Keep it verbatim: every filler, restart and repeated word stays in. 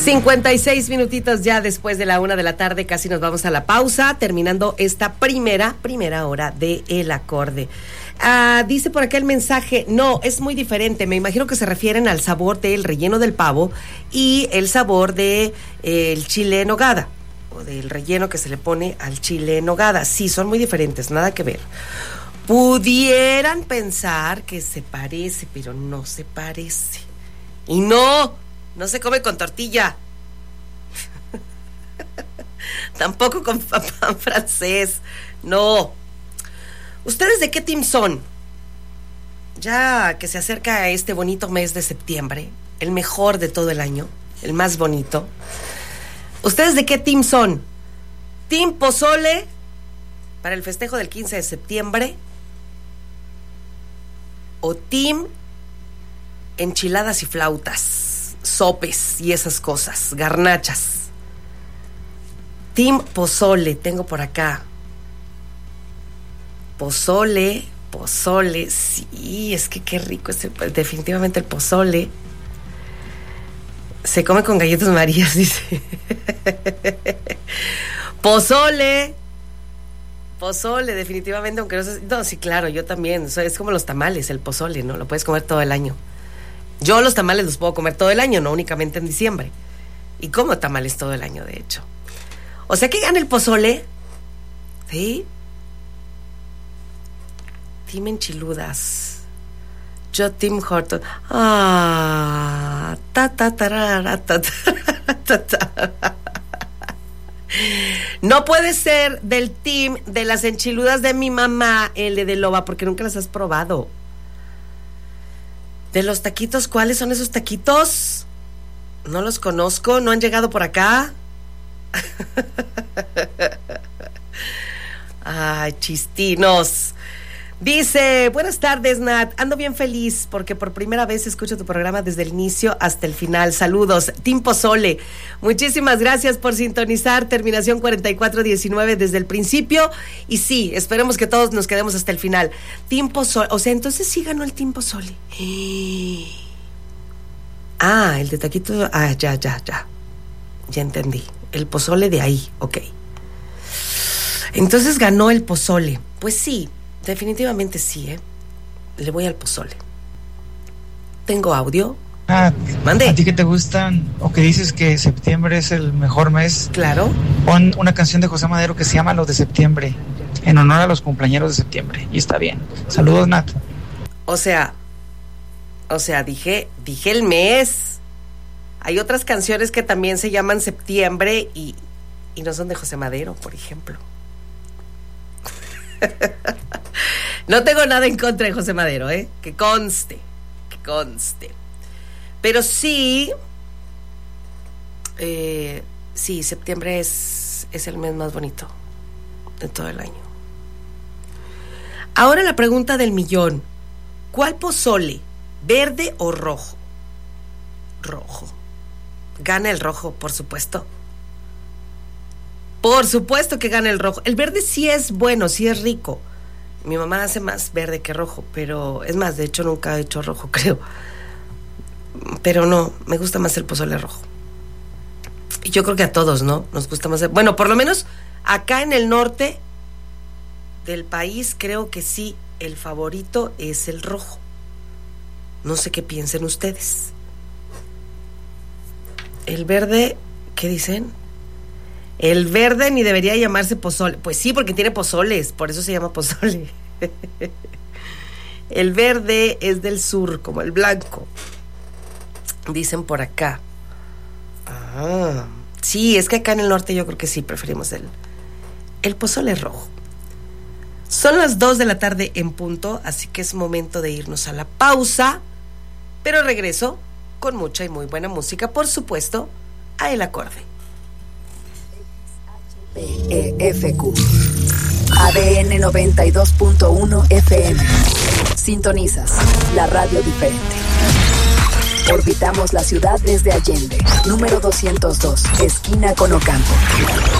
cincuenta y seis minutitos ya después de la una de la tarde, casi nos vamos a la pausa, terminando esta primera, primera hora de El Acorde. Ah, dice por acá el mensaje, no, es muy diferente, me imagino que se refieren al sabor del relleno del pavo y el sabor de eh, el chile en nogada, o del relleno que se le pone al chile en nogada. Sí, son muy diferentes, nada que ver. Pudieran pensar que se parece, pero no se parece. Y no, no se come con tortilla. Tampoco con pan francés. No. ¿Ustedes de qué team son? Ya que se acerca a este bonito mes de septiembre, el mejor de todo el año, el más bonito. ¿Ustedes de qué team son? ¿Team pozole para el festejo del quince de septiembre? ¿O team enchiladas y flautas, sopes y esas cosas, garnachas? Team pozole, tengo por acá. Pozole, pozole, sí, es que qué rico es el, definitivamente el pozole. Se come con galletas Marías, dice. Pozole, pozole, definitivamente, aunque no sé. No, sí, claro, yo también. Es como los tamales, el pozole, ¿no? Lo puedes comer todo el año. Yo los tamales los puedo comer todo el año, no únicamente en diciembre. Y como tamales todo el año, de hecho. O sea que gana el pozole, ¿sí? Team enchiludas. Yo Team Horton. Ah, ta ta tarara, ta, ta, ta, ta. No puede ser del team de las enchiludas de mi mamá, L de Loba, porque nunca las has probado. De los taquitos, ¿cuáles son esos taquitos? No los conozco, no han llegado por acá. Ay, chistinos. Dice, buenas tardes, Nat, ando bien feliz porque por primera vez escucho tu programa desde el inicio hasta el final. Saludos, Team Pozole. Muchísimas gracias por sintonizar, terminación cuarenta y cuatro diecinueve desde el principio. Y sí, esperemos que todos nos quedemos hasta el final. Team Pozole, o sea, entonces sí ganó el Team Pozole. Ah, el de taquito, ah, ya, ya, ya. Ya entendí, el pozole de ahí, ok. Entonces ganó el pozole. Pues sí, definitivamente sí, ¿eh? Le voy al pozole. ¿Tengo audio? Ah, Mande. ¿A ti que te gustan o que dices que septiembre es el mejor mes? Claro. Pon una canción de José Madero que se llama Los de Septiembre, en honor a los cumpleañeros de septiembre. Y está bien. Saludos, Nat. O sea, o sea, dije, dije el mes. Hay otras canciones que también se llaman septiembre y, y no son de José Madero, por ejemplo. No tengo nada en contra de José Madero, ¿eh? Que conste, que conste. Pero sí, eh, sí, septiembre es, es el mes más bonito de todo el año. Ahora la pregunta del millón. ¿Cuál pozole? ¿Verde o rojo? Rojo. Gana el rojo, por supuesto. Por supuesto que gana el rojo. El verde sí es bueno, sí es rico. Mi mamá hace más verde que rojo, pero es más, de hecho nunca ha hecho rojo, creo. Pero no, me gusta más el pozole rojo. Y yo creo que a todos, ¿no? Nos gusta más el... Bueno, por lo menos acá en el norte del país creo que sí, el favorito es el rojo. No sé qué piensen ustedes. El verde, ¿qué dicen? El verde ni debería llamarse pozole. Pues sí, porque tiene pozoles, por eso se llama pozole. El verde es del sur, como el blanco. Dicen por acá. Ah, sí, es que acá en el norte yo creo que sí preferimos el, el pozole rojo. Son las dos de la tarde en punto, así que es momento de irnos a la pausa. Pero regreso con mucha y muy buena música, por supuesto, a El Acorde. E F Q A D N noventa y dos punto uno F M. Sintonizas la radio diferente. Orbitamos la ciudad desde Allende, número doscientos dos, esquina con Ocampo.